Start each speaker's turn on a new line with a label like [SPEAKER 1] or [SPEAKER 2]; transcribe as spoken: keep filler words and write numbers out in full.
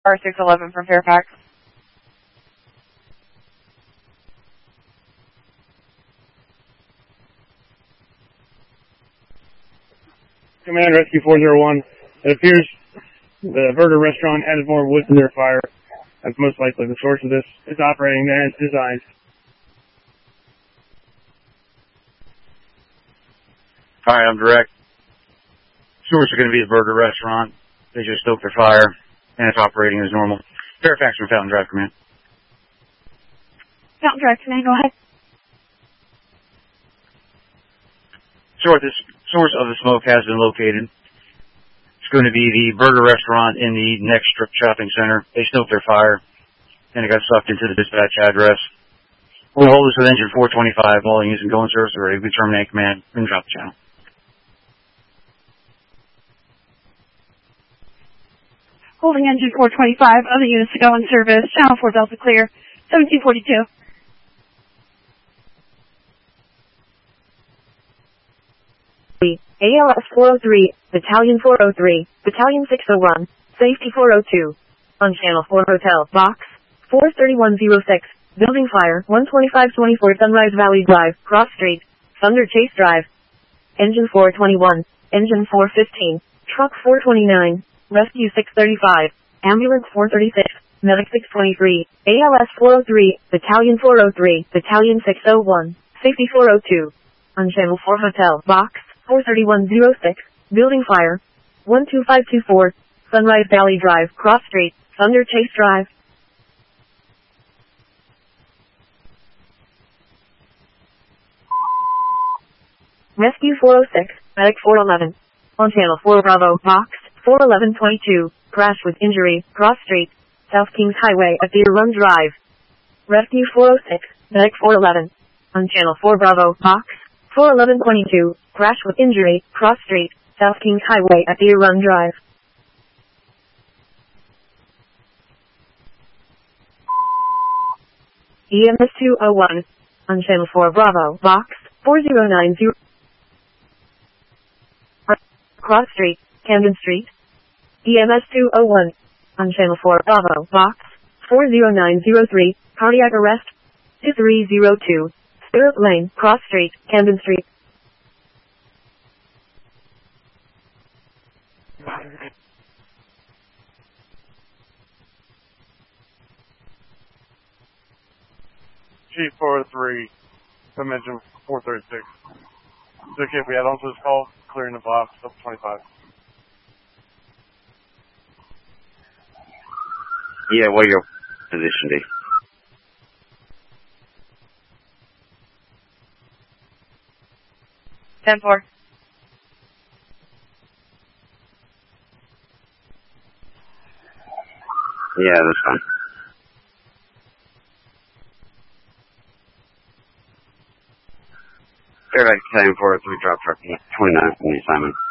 [SPEAKER 1] R six eleven from Fairfax.
[SPEAKER 2] Command Rescue four zero one. It appears the burger restaurant added more wood to their fire. That's most likely the source of this. It's operating there as designed.
[SPEAKER 3] Hi, I'm direct. Source is going to be the burger restaurant. They just stoked their fire, and it's operating as normal. Fairfax from Fountain Drive, Command.
[SPEAKER 1] Fountain Drive, Command, go ahead.
[SPEAKER 3] Source, this source of the smoke has been located. It's going to be the burger restaurant in the next strip shopping center. They stoked their fire, and it got sucked into the dispatch address. We'll hold this with engine four twenty-five. All units and going service are ready. We terminate command and drop the channel.
[SPEAKER 1] Holding engine four twenty-five. Other units to go in service. Channel four Delta clear. seventeen forty-two.
[SPEAKER 4] A L S four oh three, Battalion four oh three, Battalion six oh one, Safety four oh two. On Channel four Hotel, Box, four three one oh six, Building Fire, one twenty-five twenty-four Sunrise Valley Drive, Cross Street, Thunder Chase Drive. Engine four twenty-one, Engine four fifteen, Truck four twenty-nine, Rescue six thirty-five, Ambulance four thirty-six, Medic six twenty-three, A L S four oh three, Battalion four oh three, Battalion six oh one, Safety four oh two. On Channel four Hotel, Box, four three one oh six, Building Fire, one two five two four, Sunrise Valley Drive, Cross Street, Thunder Chase Drive. Rescue four oh six, Medic four eleven. On Channel four Bravo, Box, four eleven twenty-two, Crash with injury, Cross Street, South Kings Highway at Deer Run Drive. Rescue four oh six, Medic four eleven. On Channel four Bravo, Box, four eleven twenty-two, Crash with injury, Cross Street, South Kings Highway at Deer Run Drive. E M S two oh one. On Channel four Bravo, Box, four zero nine zero. Cross Street, Camden Street. E M S two oh one. On Channel four Bravo, Box, four zero nine zero three, cardiac arrest, two three zero two, Spirit Lane, Cross Street, Camden Street.
[SPEAKER 2] Chief four oh three, from engine four thirty-six. It's okay if we add on to this call, clearing the box, up twenty-five.
[SPEAKER 3] Yeah, what your position be?
[SPEAKER 1] ten four.
[SPEAKER 3] Yeah, that's fine. Fairfax Battalion four oh three, drop truck twenty-nine from the assignment.